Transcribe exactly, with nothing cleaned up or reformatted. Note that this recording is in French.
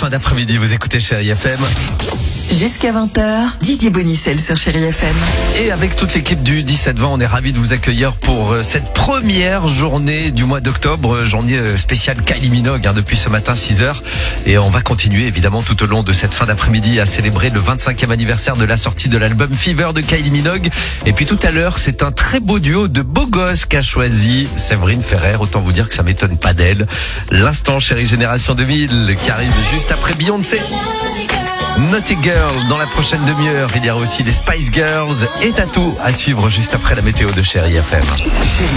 fin d'après-midi, vous écoutez Chérie F M. Jusqu'à vingt heures, Didier Bonicel sur Chérie F M. Et avec toute l'équipe du dix-sept vingt, on est ravis de vous accueillir pour cette première journée du mois d'octobre, journée spéciale Kylie Minogue, hein, depuis ce matin six heures. Et on va continuer évidemment tout au long de cette fin d'après-midi à célébrer le vingt-cinquième anniversaire de la sortie de l'album Fever de Kylie Minogue. Et puis tout à l'heure, c'est un très beau duo de beaux gosses qu'a choisi Séverine Ferrer. Autant vous dire que ça m'étonne pas d'elle. L'instant Chérie Génération deux mille qui arrive juste après Beyoncé. Naughty Girl dans la prochaine demi-heure. Il y aura aussi des Spice Girls et Tattoo à suivre juste après la météo de Chérie F M. Chérie